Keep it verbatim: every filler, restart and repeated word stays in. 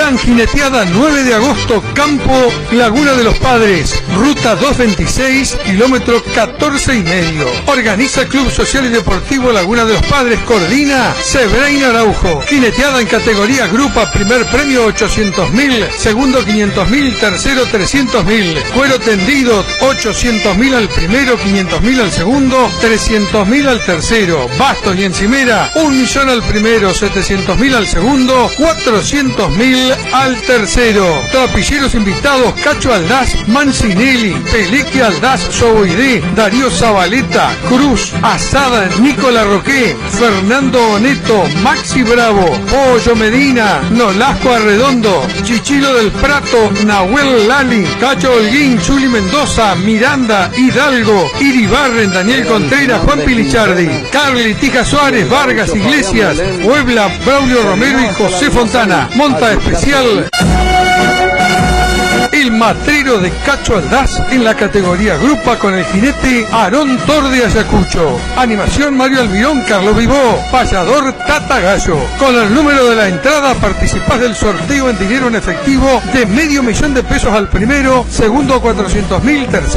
Gran Jineteada nueve de agosto, Campo Laguna de los Padres, ruta doscientos veintiséis, kilómetro catorce y medio. Organiza Club Social y Deportivo Laguna de los Padres, coordina Sebrein Araujo. Jineteada en categoría grupa, primer premio ochocientos mil, segundo quinientos mil, tercero trescientos mil. Cuero tendido ochocientos mil al primero, quinientos mil al segundo, trescientos mil al tercero. Bastos y encimera un millón al primero, setecientos mil al segundo, cuatrocientos mil al tercero. Trapilleros invitados: Cacho Aldaz, Mancinelli, Peleque Aldaz, Soboidé, Darío Zabaleta, Cruz, Asada, Nicola Roqué, Fernando Oneto, Maxi Bravo, Pollo Medina, Nolasco Arredondo, Chichilo del Prato, Nahuel Lali, Cacho Holguín, Chuli Mendoza, Miranda, Hidalgo, Iribarren, Daniel Contreras, Juan Pilichardi, Carly, Tija Suárez, Vargas, Iglesias, Puebla, Braulio Romero y José Fontana. Monta especial el matrero de Cacho Aldaz en la categoría grupa con el jinete Aarón Tor de Ayacucho. Animación Mario Almirón, Carlos Vivó, payador Tata Gallo. Con el número de la entrada participás del sorteo en dinero en efectivo de medio millón de pesos al primero, segundo cuatrocientos mil, tercero